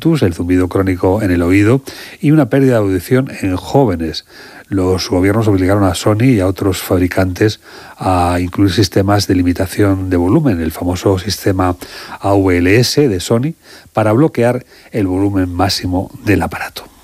tinnitus, el zumbido crónico en el oído, y una pérdida de audición en jóvenes. Los gobiernos obligaron a Sony y a otros fabricantes a incluir sistemas de limitación de volumen, el famoso sistema AVLS de Sony, para bloquear el volumen máximo del aparato.